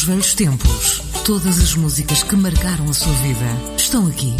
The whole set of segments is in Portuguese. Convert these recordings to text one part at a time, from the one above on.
velhos tempos. Todas as músicas que marcaram a sua vida estão aqui.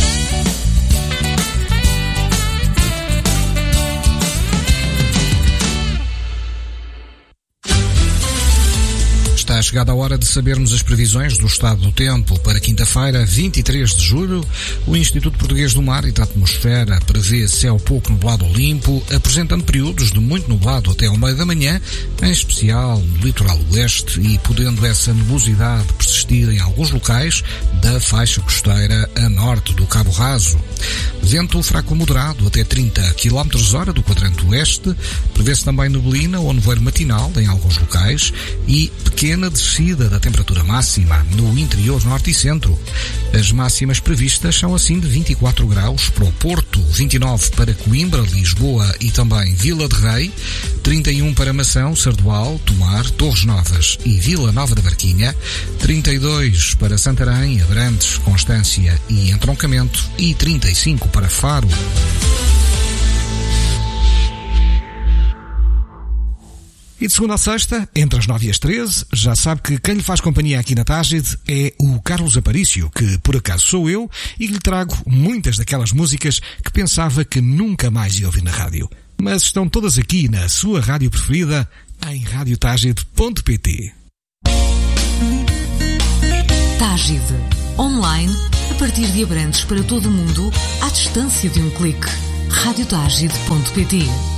Está chegada a hora de sabermos as previsões do estado do tempo. Para quinta-feira, 23 de julho, o Instituto Português do Mar e da Atmosfera prevê céu pouco nublado ou limpo, apresentando períodos de muito nublado até ao meio da manhã, em especial no litoral oeste, e podendo essa nebulosidade persistir em alguns locais da faixa costeira a norte do Cabo Raso. Vento fraco moderado até 30 km/h do quadrante oeste, prevê-se também neblina ou nevoeiro matinal em alguns locais e pequena descida da temperatura máxima no interior norte e centro. As máximas previstas são assim de 24 graus para o Porto, 29 para Coimbra, Lisboa e também Vila de Rei, 31 para Mação, Sardual, Tomar, Torres Novas e Vila Nova da Barquinha, 32 para Santarém, Abrantes, Constância e Entroncamento e 35 para Faro. E de segunda a sexta, entre as 9 e as 13, já sabe que quem lhe faz companhia aqui na Tágide é o Carlos Aparício, que por acaso sou eu, e lhe trago muitas daquelas músicas que pensava que nunca mais ia ouvir na rádio. Mas estão todas aqui na sua rádio preferida, em radiotagide.pt. Tágide. Online, a partir de Abrantes para todo o mundo, à distância de um clique. radiotagide.pt.